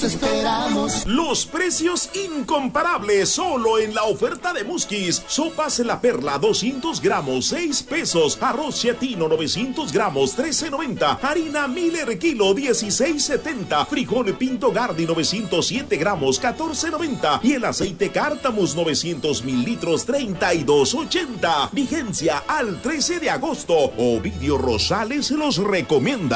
esperamos. Los precios incomparables solo en la oferta de Musquis. Sopas La Perla 200 gramos 6 pesos. Arroz Chatino 900 gramos 13.90. Harina Miller kilo 16.70. Frijol Pinto Gardi 907 gramos 14.90. Y el aceite Cártamus 900 mililitros 32.80. Vigencia al 13 de agosto. Ovidio Rosales los recomienda.